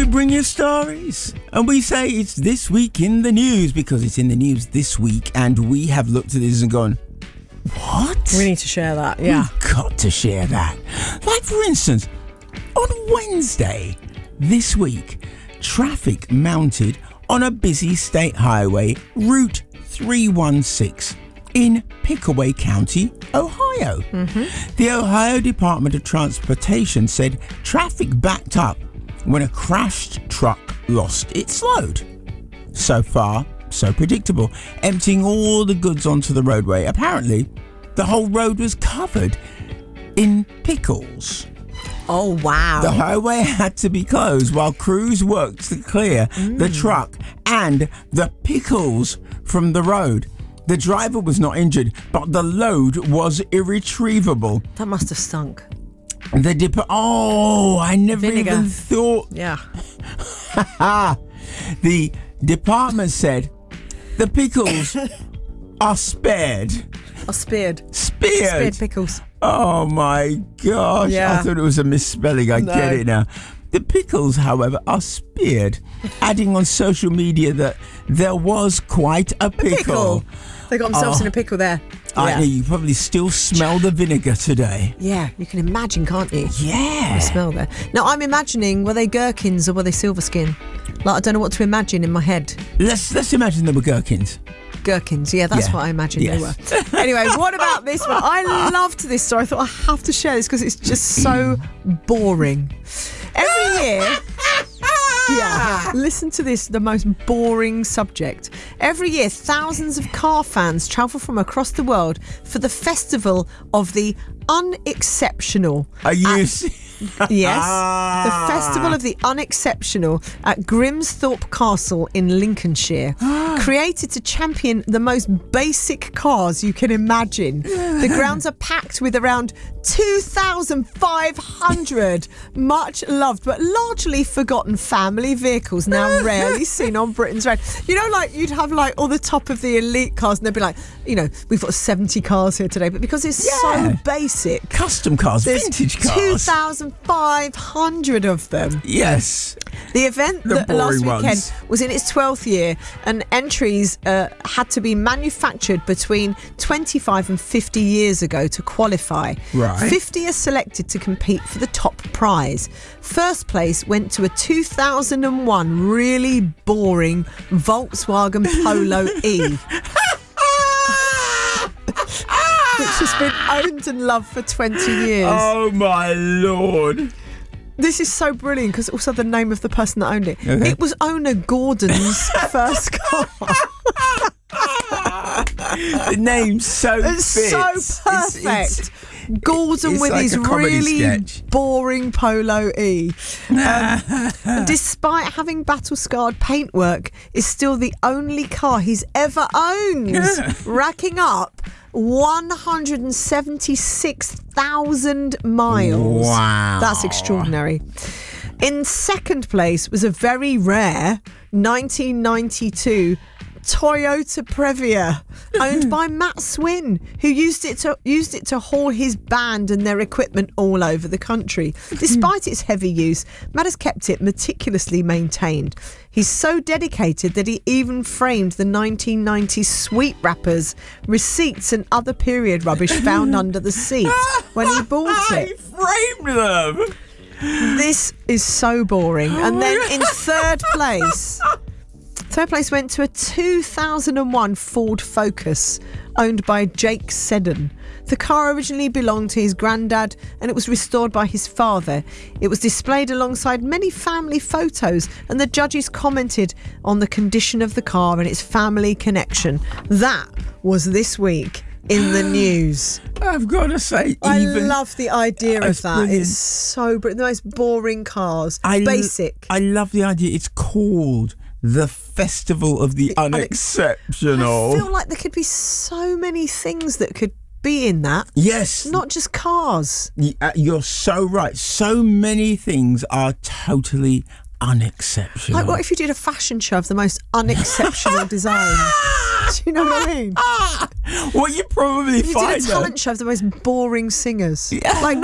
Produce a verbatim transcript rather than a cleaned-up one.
bring you stories. And we say it's This Week in the News because it's in the news this week. And we have looked at this and gone, what? We need to share that, yeah. We've got to share that. Like, for instance, on Wednesday this week, traffic mounted on a busy state highway, Route three one six, in Pickaway County, Ohio. Mm-hmm. The Ohio Department of Transportation said traffic backed up when a crashed truck lost its load. So far, so predictable, emptying all the goods onto the roadway. Apparently, the whole road was covered in pickles. Oh, wow. The highway had to be closed while crews worked to clear mm. the truck and the pickles from the road. The driver was not injured, but the load was irretrievable. That must have stunk. The dip. Oh, I never Vinegar. even thought. Yeah. The department said the pickles are spared. Or speared. Speared. Speared pickles. Oh my gosh. Yeah. I thought it was a misspelling. I No. get it now. The pickles, however, are speared, adding on social media that there was quite a pickle. Pickle. They got themselves Oh. in a pickle there. I Yeah. know you probably still smell the vinegar today. Yeah, you can imagine, can't you? Yeah. The smell there. Now, I'm imagining, were they gherkins or were they silver skin? Like, I don't know what to imagine in my head. Let's let's imagine they were gherkins. Gherkins, yeah, that's Yeah. what I imagined Yes. they were. Anyway, what about this one? I loved this story. I thought I have to share this because it's just so boring. Every year... Yeah, listen to this, the most boring subject. Every year, thousands of car fans travel from across the world for the festival of the unexceptional. Are you... At- Yes, the Festival of the Unexceptional at Grimsthorpe Castle in Lincolnshire, created to champion the most basic cars you can imagine. The grounds are packed with around two thousand five hundred much loved but largely forgotten family vehicles now rarely seen on Britain's road. You know, like you'd have like all the top of the elite cars and they'd be like, you know, we've got seventy cars here today, but because it's Yeah. so basic, Custom cars, there's vintage cars. two thousand five hundred of them. Yes. The event The that last boring weekend ones. was in its twelfth year, and entries uh, had to be manufactured between twenty-five and fifty years ago to qualify. Right. fifty are selected to compete for the top prize. First place went to a two thousand one really boring Volkswagen Polo E. Which has been owned and loved for twenty years. Oh my lord. This is so brilliant because also the name of the person that owned it. Okay. It was owner Gordon's first car. The name so It's fits. so It's- perfect. it's- Gordon it's with like his a comedy really sketch. boring Polo E. Um, despite having battle-scarred paintwork, is still the only car he's ever owned, racking up one hundred seventy-six thousand miles. Wow. That's extraordinary. In second place was a very rare nineteen ninety-two Toyota Previa, owned by Matt Swin, who used it to used it to haul his band and their equipment all over the country. Despite its heavy use, Matt has kept it meticulously maintained. He's so dedicated that he even framed the nineteen nineties sweet wrappers, receipts and other period rubbish found under the seat when he bought I it. framed them. This is so boring. And then in third place... Third place went to a two thousand one Ford Focus, owned by Jake Seddon. The car originally belonged to his granddad and it was restored by his father. It was displayed alongside many family photos and the judges commented on the condition of the car and its family connection. That was this week in the news. I've got to say, I even love the idea of It's that. brilliant. It's so brilliant. The most boring cars. I l- Basic. I love the idea. It's called the Festival of the, The unex- Unexceptional. I feel like there could be so many things that could be in that. Yes. Not just cars. Y- uh, You're so right. So many things are totally unexceptional. Like, what if you did a fashion show of the most unexceptional designs? Do you know what I mean? What you probably You find did a though- talent show of the most boring singers. Yeah. Like,